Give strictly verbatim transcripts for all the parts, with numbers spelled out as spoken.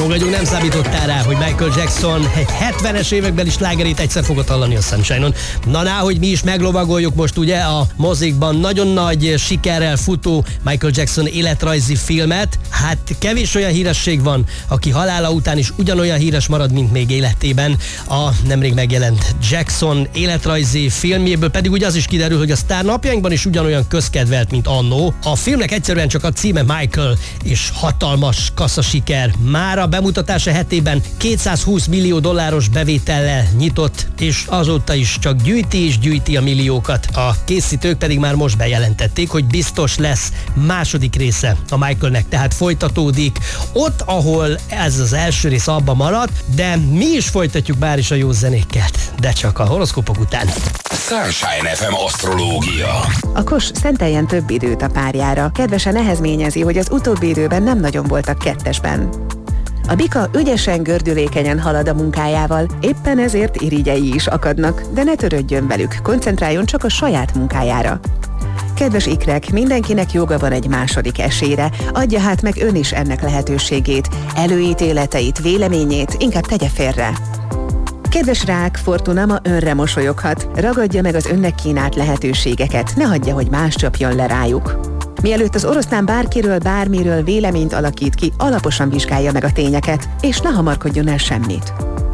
Fogadjunk, nem számítottál rá, hogy Michael Jackson egy hetvenes évekbeli slágerét egyszer fogod hallani a Sunshine-on. Na, ná, hogy mi is meglovagoljuk most ugye a mozikban nagyon nagy sikerrel futó Michael Jackson életrajzi filmet. Hát kevés olyan híresség van, aki halála után is ugyanolyan híres marad, mint még életében. A nemrég megjelent Jackson életrajzi filmjéből pedig ugye az is kiderül, hogy a sztár napjainkban is ugyanolyan közkedvelt, mint annó. A filmnek egyszerűen csak a címe Michael, és hatalmas kasszasiker. Már a bemutatása hetében kétszázhúsz millió dolláros bevétellel nyitott, és azóta is csak gyűjti és gyűjti a milliókat. A készítők pedig már most bejelentették, hogy biztos lesz második része a Michaelnek, tehát folytatódik ott, ahol ez az első rész abba maradt, de mi is folytatjuk bár is a jó zenéket, de csak a horoszkópok után. Sunshine ef em asztrológia. A Kos szenteljen több időt a párjára. Kedvesen nehezményezi, hogy az utóbbi időben nem nagyon voltak kettesben. A Bika ügyesen, gördülékenyen halad a munkájával, éppen ezért irigyei is akadnak, de ne törődjön velük, koncentráljon csak a saját munkájára. Kedves ikrek, mindenkinek joga van egy második esélyre, adja hát meg ön is ennek lehetőségét, előítéleteit, véleményét inkább tegye félre. Kedves rák, Fortuna ma önre mosolyoghat, ragadja meg az önnek kínált lehetőségeket, ne hagyja, hogy más csapjon le rájuk. Mielőtt az oroszlán bárkiről, bármiről véleményt alakít ki, alaposan vizsgálja meg a tényeket, és ne hamarkodjon el semmit.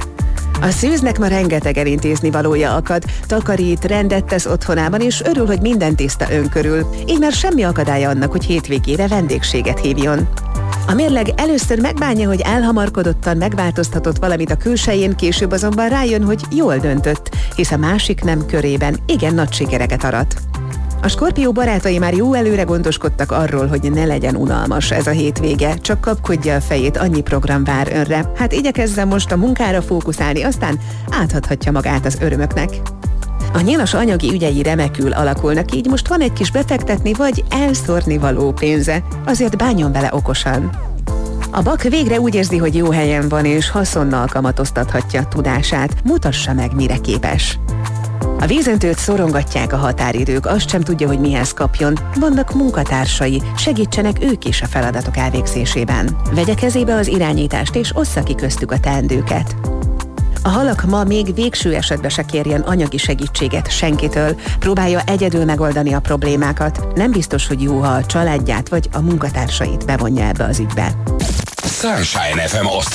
A szűznek ma rengeteg elintézni valója akad, takarít, rendet tesz otthonában, és örül, hogy minden tiszta ön körül, így már semmi akadálya annak, hogy hétvégére vendégséget hívjon. A mérleg először megbánja, hogy elhamarkodottan megváltoztatott valamit a külsején, később azonban rájön, hogy jól döntött, hisz a másik nem körében igen nagy sikereket arat. A Skorpió barátai már jó előre gondoskodtak arról, hogy ne legyen unalmas ez a hétvége, csak kapkodja a fejét, annyi program vár önre. Hát igyekezzen most a munkára fókuszálni, aztán átadhatja magát az örömöknek. A nyilas anyagi ügyei remekül alakulnak, így most van egy kis befektetni vagy elszórni való pénze, azért bánjon vele okosan. A Bak végre úgy érzi, hogy jó helyen van, és haszonnal kamatoztathatja tudását, mutassa meg, mire képes. A vízöntőt szorongatják a határidők, azt sem tudja, hogy mihez kapjon. Vannak munkatársai, segítsenek ők is a feladatok elvégzésében. Vegye kezébe az irányítást, és ossza ki köztük a teendőket. A halak ma még végső esetben se kérjen anyagi segítséget senkitől, próbálja egyedül megoldani a problémákat. Nem biztos, hogy jó, ha a családját vagy a munkatársait bevonja ebbe az ügybe. Sunshine ef em